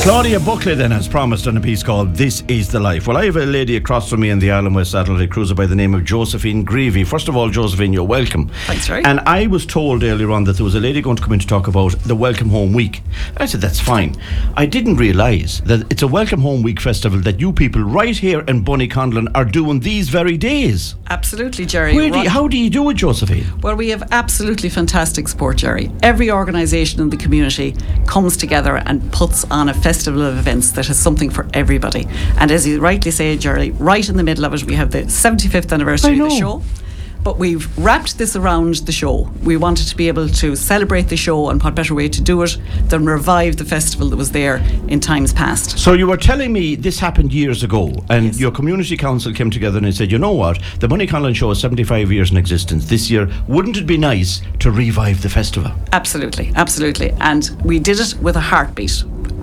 Claudia Buckley then has promised on a piece called This Is the Life. Well, I have a lady across from me in the Ireland West Satellite cruiser by the name of Josephine Greavy. First of all, Josephine, you're welcome. Thanks, Jerry. And I was told earlier on that there was a lady going to come in to talk about the Welcome Home Week. I said, that's fine. I didn't realise that it's a Welcome Home Week festival that you people right here in Bonnyconlon are doing these very days. Absolutely, Jerry. How do you do it, Josephine? Well, we have absolutely fantastic support, Jerry. Every organisation in the community comes together and puts on a festival of events that has something for everybody. And as you rightly say, Jerry, right in the middle of it, we have the 75th anniversary of the show. But we've wrapped this around the show. We wanted to be able to celebrate the show, and what better way to do it than revive the festival that was there in times past. So you were telling me this happened years ago, and yes, your community council came together and said, you know what, the Bonnyconlon show is 75 years in existence this year. Wouldn't it be nice to revive the festival? Absolutely, absolutely. And we did it with a heartbeat.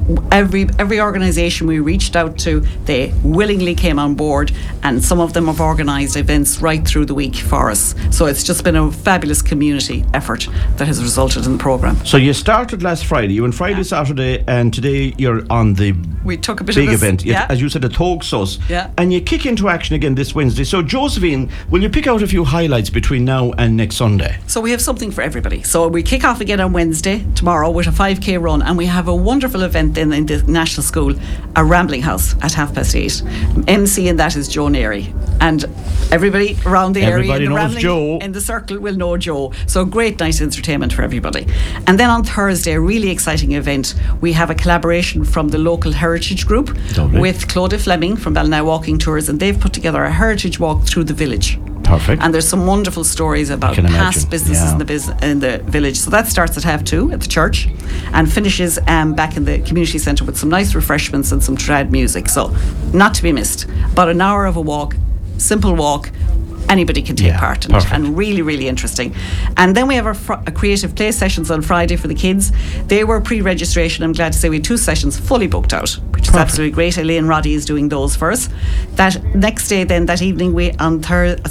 Every organisation we reached out to, they willingly came on board, and some of them have organised events right through the week for us. So it's just been a fabulous community effort that has resulted in the programme. So you started last Friday, you went Friday, Saturday, and today you're on the we took a bit big of this, event, as you said, a Togsos, and you kick into action again this Wednesday. So Josephine, will you pick out a few highlights between now and next Sunday? So we have something for everybody. So we kick off again on Wednesday, tomorrow, with a 5k run, and we have a wonderful event in the National School, a Rambling House at 8:30. MC in that is Joe Neary, and everybody around the area in the Rambling Joe in the circle will know Joe. So great nice entertainment for everybody. And then on Thursday, a really exciting event, we have a collaboration from the local heritage group with Claudia Fleming from Ballina Walking Tours, and they've put together a heritage walk through the village. Perfect. And there's some wonderful stories about past businesses in the village. So that starts at 2:30 at the church and finishes back in the community centre with some nice refreshments and some trad music. So not to be missed. About an hour of a walk, simple walk. Anybody can take part in it, and really, really interesting. And then we have a creative play sessions on Friday for the kids. They were pre-registration. I'm glad to say we had 2 sessions fully booked out, which is absolutely great. Elaine Roddy is doing those for us. That next day, then that evening, on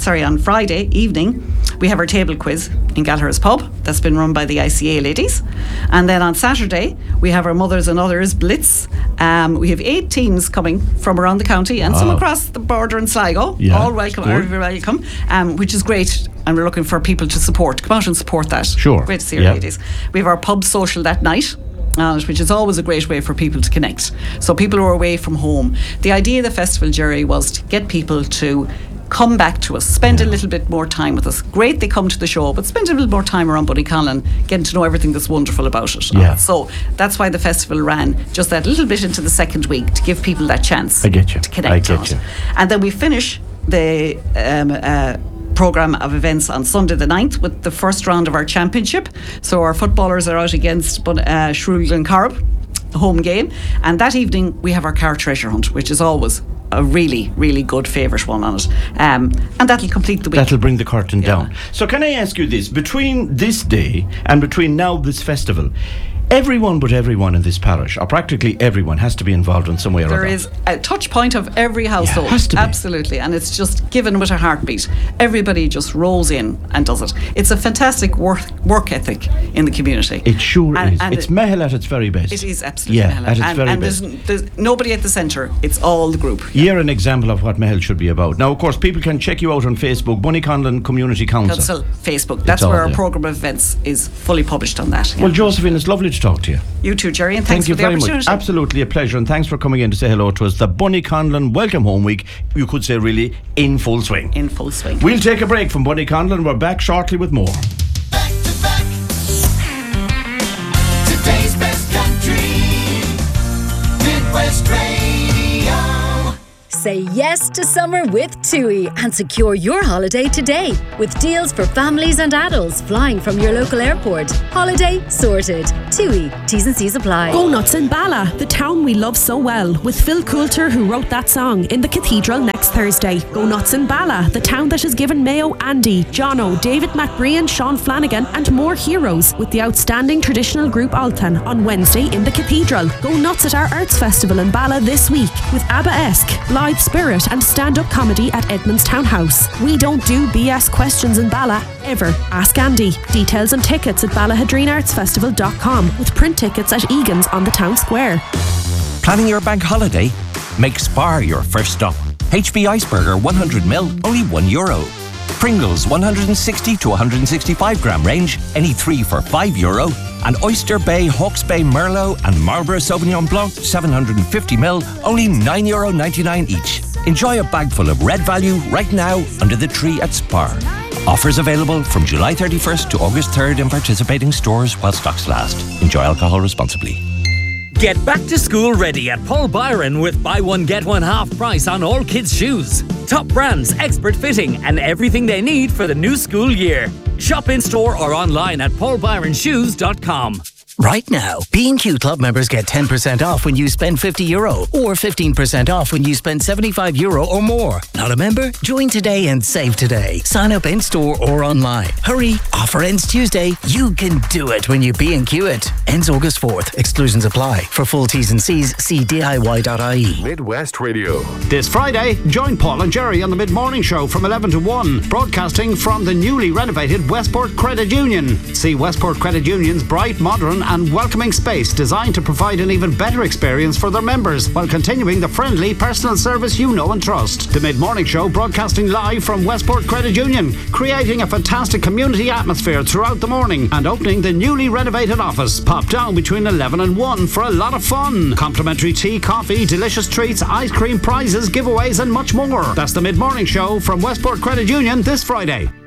Friday evening, we have our table quiz in Gallagher's Pub. That's been run by the ICA ladies. And then on Saturday, we have our Mothers and Others Blitz. We have 8 teams coming from around the county and some across the border in Sligo. All welcome, everybody welcome. Which is great, and we're looking for people to support. Come out and support that. Sure. Great to see our ladies. We have our pub social that night, which is always a great way for people to connect. So people who are away from home. The idea of the festival, Jerry, was to get people to come back to us, spend a little bit more time with us. Great they come to the show, but spend a little more time around Bonnyconlon, getting to know everything that's wonderful about it. So that's why the festival ran just that little bit into the second week, to give people that chance to connect on it. And then we finish the programme of events on Sunday the 9th with the first round of our championship. So our footballers are out against Shrule Glencorrib, home game, and that evening we have our car treasure hunt, which is always a really, really good favourite one on it, and that'll complete the week. That'll bring the curtain down. So can I ask you this, between this day and between now this festival, everyone in this parish, or practically everyone, has to be involved in some way or other. There is a touch point of every household. Has to be. Absolutely. And it's just given with a heartbeat. Everybody just rolls in and does it. It's a fantastic work ethic in the community. It sure is. It's Mehel at its very best. It is absolutely Mehel at its very best. And there's nobody at the centre. It's all the group. You're an example of what Mehel should be about. Now, of course, people can check you out on Facebook, Bonnyconlon Community Council. Facebook. That's where our programme of events is fully published on that. Well, Josephine, it's lovely to talk to you. You too, Jerry, and thanks for the opportunity. Much. Absolutely a pleasure, and thanks for coming in to say hello to us. The Bonnyconlon Welcome Home Week, you could say, really in full swing. In full swing. We'll take a break from Bonnyconlon. We're back shortly with more. Back to back. Today's best country. Midwest Radio. Say yes to summer with TUI and secure your holiday today with deals for families and adults flying from your local airport. Holiday sorted. TUI. T's and C's apply. Go nuts in Bala, the town we love so well, with Phil Coulter, who wrote that song, in the Cathedral next Thursday. Go nuts in Bala, the town that has given Mayo, Andy, Jono, David McBrien, Sean Flanagan and more heroes, with the outstanding traditional group Altan on Wednesday in the Cathedral. Go nuts at our Arts Festival in Bala this week with ABBA-esque, Blythe Spirit and stand-up comedy at Edmonds Townhouse. We don't do BS questions in Bala ever. Ask Andy. Details and tickets at ballahadreenartsfestival.com with print tickets at Egan's on the town square. Planning your bank holiday? Make Spar your first stop. HB Iceberger 100ml, only €1. Pringles 160 to 165 gram range, any 3 for €5. And Oyster Bay, Hawke's Bay Merlot and Marlborough Sauvignon Blanc 750ml, only €9.99 each. Enjoy a bag full of red value right now under the tree at Spar. Offers available from July 31st to August 3rd in participating stores while stocks last. Enjoy alcohol responsibly. Get back to school ready at Paul Byron with buy one get one half price on all kids' shoes. Top brands, expert fitting and everything they need for the new school year. Shop in store or online at paulbyronshoes.com. Right now, B&Q Club members get 10% off when you spend €50 or 15% off when you spend €75 or more. Not a member? Join today and save today. Sign up in store or online. Hurry, offer ends Tuesday. You can do it when you B&Q it. Ends August 4th. Exclusions apply. For full T's and C's, see DIY.ie. Midwest Radio. This Friday, join Paul and Jerry on the Mid-Morning Show from 11 to 1, broadcasting from the newly renovated Westport Credit Union. See Westport Credit Union's bright, modern and welcoming space designed to provide an even better experience for their members while continuing the friendly personal service you know and trust. The Mid-Morning Show broadcasting live from Westport Credit Union, creating a fantastic community atmosphere throughout the morning and opening the newly renovated office. Pop down between 11 and 1 for a lot of fun. Complimentary tea, coffee, delicious treats, ice cream, prizes, giveaways and much more. That's the Mid-Morning Show from Westport Credit Union this Friday.